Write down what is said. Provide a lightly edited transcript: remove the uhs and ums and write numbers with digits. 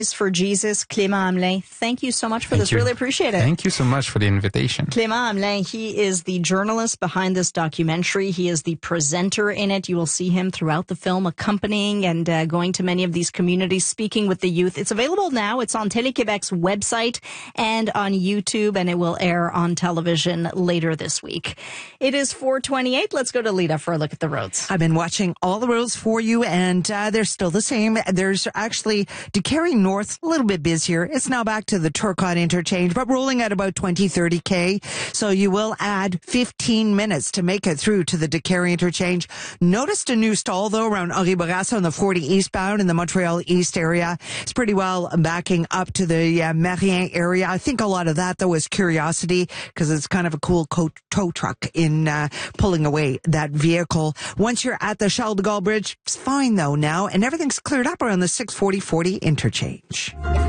for Jesus, Clément Hamelin. Thank you so much for this. Really appreciate it. Thank you so much for the invitation. Clément Hamelin, he is the journalist behind this documentary. He is the presenter in it. You will see him throughout the film accompanying and going to many of these communities, speaking with the youth. It's available now. It's on Télé-Québec's website and on YouTube, and it will air on television later this week. It is 4:28. Let's go to Lita for a look at the roads. I've been watching all the roads for you, and they're still the same. There's actually Décarie North, a little bit busier. It's now back to the Turcotte interchange, but rolling at about 20-30K. So you will add 15 minutes to make it through to the Décarie interchange. Noticed a new stall, though, around Henri Bourassa on the 40 eastbound in the Montreal East area. It's pretty well backing up to the Marien area. I think a lot of that, though, is curiosity because it's kind of a cool tow truck in pulling away that vehicle. Once you're at the Charles de Gaulle Bridge, it's fine, though, now, and everything's cleared up around the 640-40 interchange.